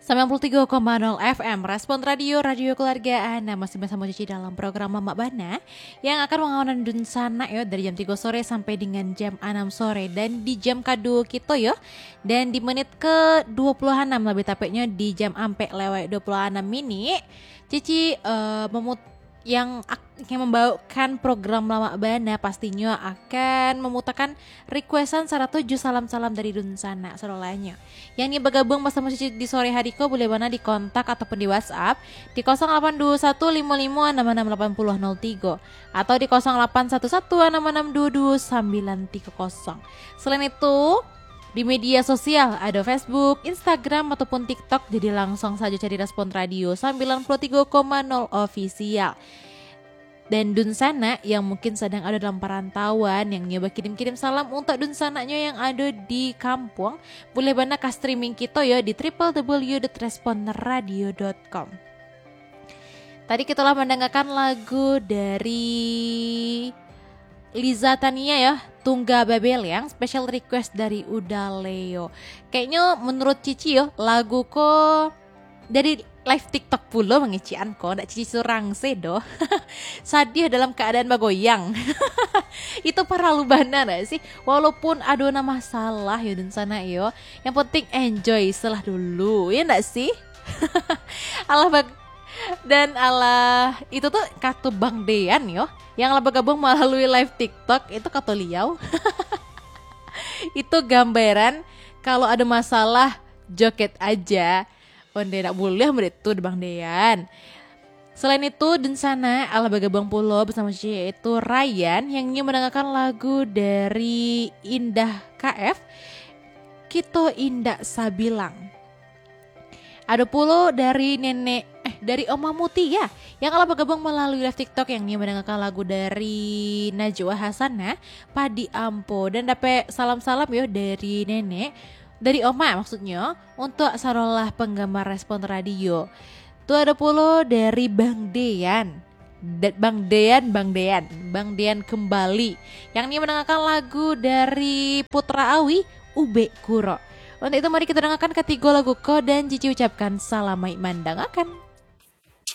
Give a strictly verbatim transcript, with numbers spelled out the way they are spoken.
sembilan puluh tiga koma nol F M Respon Radio, Radio Keluarga Anda masih bersama Cici dalam program Mama Bana yang akan mengawanan dunsana yo dari jam tiga sore sampai dengan jam enam sore dan di jam kadu kita yo dan di menit ke dua puluh enam lebih tepatnya di jam ampe lewat dua puluh enam ini Cici uh, memut yang yang membawakan program Lama Bana pastinya akan memutakan requestan seratus salam-salam dari dunsana serolanya. Yang ini bergabung bersama Cici di sore hari ko boleh bana di kontak ataupun di WhatsApp di nol delapan dua satu lima lima enam enam delapan nol nol tiga atau di nol delapan satu satu enam enam dua dua sembilan tiga nol. Selain itu di media sosial ada Facebook, Instagram ataupun TikTok, jadi langsung saja cari Respon Radio sembilan puluh tiga koma nol official. Dan dunsana yang mungkin sedang ada dalam perantauan yang nyoba kirim-kirim salam untuk dunsananya yang ada di kampung, boleh banget ke streaming kita ya di w w w dot respon radio dot com. Tadi kita telah mendengarkan lagu dari Liza Tania ya, Tungga Babel yang special request dari Uda Leo. Kayaknya menurut Cici yo lagu ko dari live TikTok pula mengician ko ndak Cici surang sedo. Sadih dalam keadaan bagoyang. Itu para lubana gak sih? Walaupun ada nama masalah yo dan sana yo, yang penting enjoy setelah dulu. Ya ndak sih? Allah bag dan Allah itu tuh kartu Bang Dean yo yang lah bergabung melalui live TikTok itu kata liau. Itu gambaran kalau ada masalah joget aja. Onde nak boleh begitu Bang Dean. Selain itu dunsana Allah bergabung pula bersama Cici yaitu Ryan yang ingin mendengarkan lagu dari Indah K F Kito Indah Sabilang. Ada pula dari nenek eh dari Oma Muti ya yang kalau bergabung melalui live TikTok yang ingin mendengarkan lagu dari Najwa Hasana Padi Ampo dan dapat salam-salam yo dari nenek dari Oma maksudnya untuk sarolah penggemar Respon Radio. Tuh ada pula dari Bang Dean. Bang Dean, Bang Dean, Bang Dean kembali yang ingin mendengarkan lagu dari Putra Awi Ube Kuro. Untuk itu mari kita dengarkan ketiga lagu ko dan Cici ucapkan salam mandang akan.